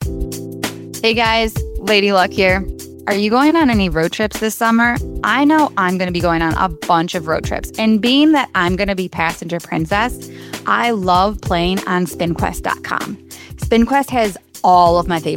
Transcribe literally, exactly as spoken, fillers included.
Hey guys, Lady Luck here. Are you going on any road trips this summer? I know I'm going to be going on a bunch of road trips. And being that I'm going to be passenger princess, I love playing on spin quest dot com. SpinQuest has all of my favorite